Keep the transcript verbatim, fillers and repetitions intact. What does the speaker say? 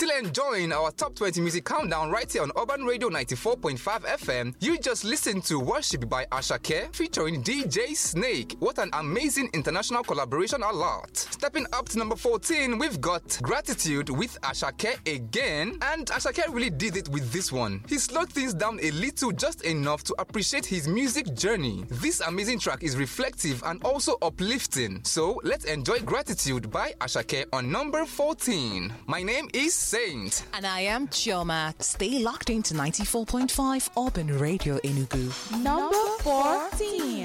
Still enjoying our top twenty music countdown right here on Urban Radio ninety-four point five F M. You just listened to Worship by Asake featuring D J Snake. What an amazing international collaboration alert. Stepping up to number fourteen, we've got Gratitude with Asake again. And Asake really did it with this one. He slowed things down a little, just enough to appreciate his music journey. This amazing track is reflective and also uplifting. So let's enjoy Gratitude by Asake on number fourteen. My name is Saint. And I am Chioma. Stay locked into ninety-four point five Urban Radio Enugu. Number fourteen.